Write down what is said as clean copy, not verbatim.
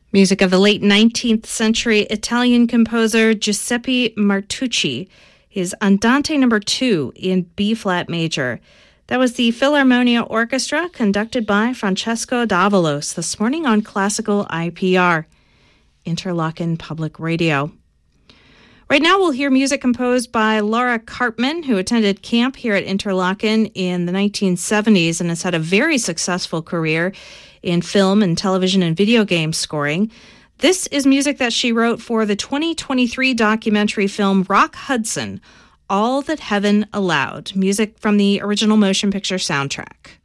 Music of the late 19th century Italian composer Giuseppe Martucci. His Andante No. 2 in B-flat major. That was the Philharmonia Orchestra conducted by Francesco D'Avalos this morning on Classical IPR, Interlochen Public Radio. Right now we'll hear music composed by Laura Karpman, who attended camp here at Interlochen in the 1970s and has had a very successful career in film and television and video game scoring. This is music that she wrote for the 2023 documentary film Rock Hudson, All That Heaven Allowed, music from the original motion picture soundtrack.